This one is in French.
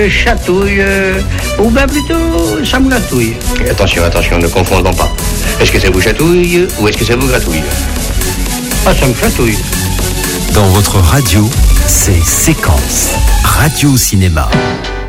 Chatouille, ou bien plutôt ça me gratouille. Attention, attention, ne confondons pas. Est-ce que ça vous chatouille ou est-ce que ça vous gratouille? Ah, ça me chatouille. Dans votre radio, c'est Séquence Radio Cinéma.